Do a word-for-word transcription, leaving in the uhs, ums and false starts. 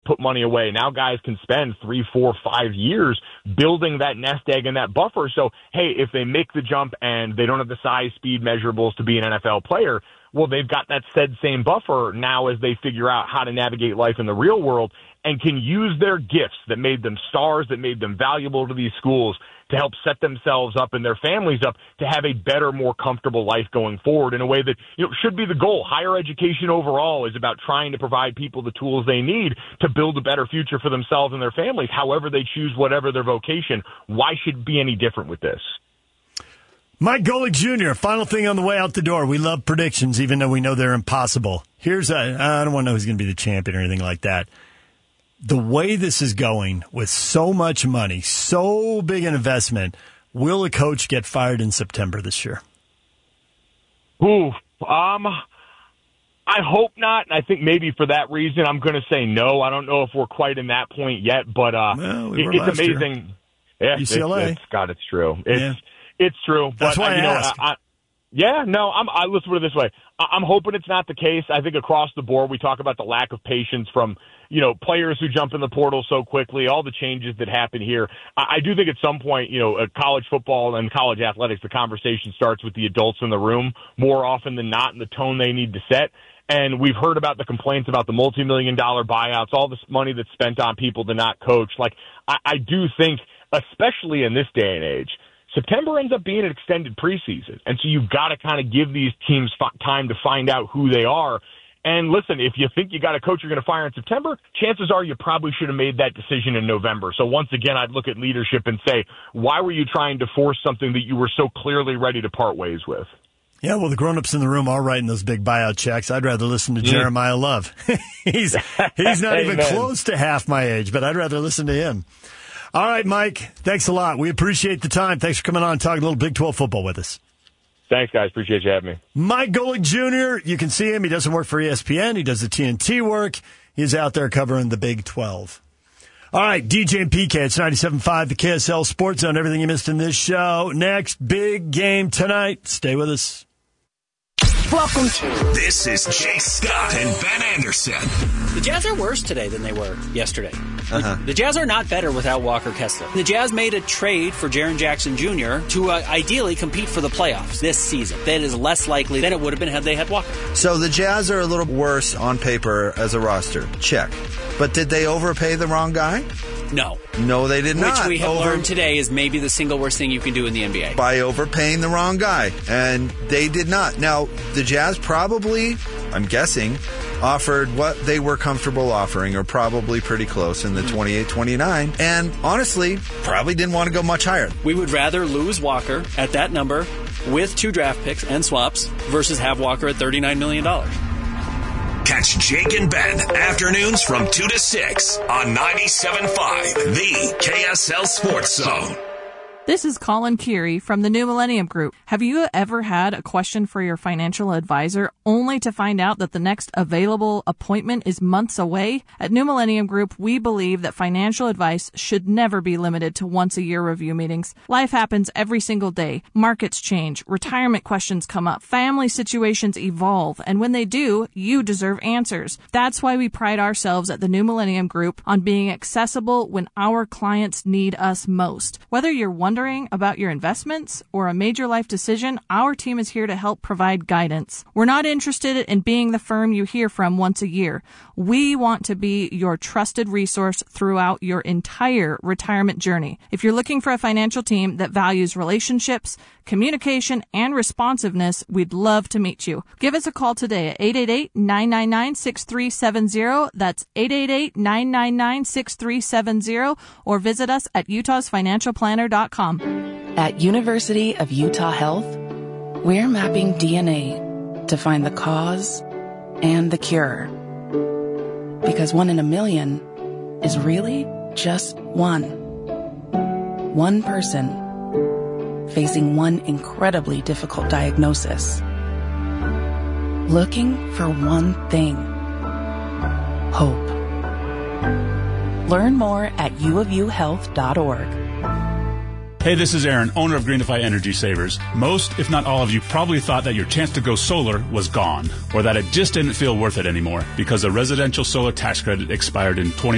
put money away. Now guys can spend three, four, five years building that nest egg and that buffer. So, hey, if they make the jump and they don't have the size, speed measurables to be an N F L player, well, they've got that said same buffer now as they figure out how to navigate life in the real world and can use their gifts that made them stars, that made them valuable to these schools to help set themselves up and their families up to have a better, more comfortable life going forward in a way that, you know, should be the goal. Higher education overall is about trying to provide people the tools they need to build a better future for themselves and their families, however they choose, whatever their vocation. Why should it be any different with this? Mike Golic Junior, final thing on the way out the door. We love predictions, even though we know they're impossible. Here's a, I don't want to know who's going to be the champion or anything like that. The way this is going with so much money, so big an investment, will a coach get fired in September this year? Ooh, um, I hope not. And I think maybe for that reason, I'm going to say no. I don't know if we're quite in that point yet, but uh, well, we it, it's amazing. Year. Yeah, U C L A. It's, it's, God, it's true. It's yeah. it's true. That's but, why uh, you I know, asked. I, I, Yeah, no, I'm, I, let's put it this way. I, I'm hoping it's not the case. I think across the board, we talk about the lack of patience from, you know, players who jump in the portal so quickly, all the changes that happen here. I, I do think at some point, you know, uh, college football and college athletics, the conversation starts with the adults in the room more often than not and the tone they need to set. And we've heard about the complaints about the multi-million dollar buyouts, all this money that's spent on people to not coach. Like, I, I do think, especially in this day and age, September ends up being an extended preseason. And so you've got to kind of give these teams f- time to find out who they are. And listen, if you think you got a coach you're going to fire in September, chances are you probably should have made that decision in November. So once again, I'd look at leadership and say, why were you trying to force something that you were so clearly ready to part ways with? Yeah, well, the grown-ups in the room are writing those big buyout checks. I'd rather listen to mm. Jeremiah Love. he's he's not even close to half my age, but I'd rather listen to him. All right, Mike, thanks a lot. We appreciate the time. Thanks for coming on and talking a little Big twelve football with us. Thanks, guys. Appreciate you having me. Mike Golic Junior, you can see him. He doesn't work for E S P N. He does the T N T work. He's out there covering the Big twelve. All right, D J and P K, it's ninety-seven point five, the K S L Sports Zone. Everything you missed in this show. Next, big game tonight. Stay with us. Welcome to. This is Jay Scott and Ben Anderson. The Jazz are worse today than they were yesterday. Uh-huh. The Jazz are not better without Walker Kessler. The Jazz made a trade for Jaren Jackson Junior to uh, ideally compete for the playoffs this season. That is less likely than it would have been had they had Walker. So the Jazz are a little worse on paper as a roster. Check. But did they overpay the wrong guy? No. No, they did Which not. Which we have Over- learned today is maybe the single worst thing you can do in the N B A. By overpaying the wrong guy. And they did not. Now, the Jazz probably, I'm guessing, offered what they were comfortable offering, or probably pretty close in the twenty-eight twenty-nine. And honestly, probably didn't want to go much higher. We would rather lose Walker at that number with two draft picks and swaps versus have Walker at thirty-nine million dollars. Catch Jake and Ben afternoons from two to six on ninety-seven point five, the K S L Sports Zone. This is Colin Curie from the New Millennium Group. Have you ever had a question for your financial advisor only to find out that the next available appointment is months away? At New Millennium Group, we believe that financial advice should never be limited to once-a-year review meetings. Life happens every single day. Markets change. Retirement questions come up. Family situations evolve. And when they do, you deserve answers. That's why we pride ourselves at the New Millennium Group on being accessible when our clients need us most. Whether you're wondering about your investments or a major life decision, our team is here to help provide guidance. We're not interested in being the firm you hear from once a year. We want to be your trusted resource throughout your entire retirement journey. If you're looking for a financial team that values relationships, communication, and responsiveness, we'd love to meet you. Give us a call today at eight eight eight, nine nine nine, six three seven zero. That's eight eight eight, nine nine nine, six three seven zero, or visit us at utahs financial planner dot com. At University of Utah Health, we're mapping D N A to find the cause and the cure. Because one in a million is really just one. One person facing one incredibly difficult diagnosis. Looking for one thing. Hope. Learn more at u of u health dot org. Hey, this is Aaron, owner of Greenify Energy Savers. Most, if not all of you, probably thought that your chance to go solar was gone, or that it just didn't feel worth it anymore because the residential solar tax credit expired in twenty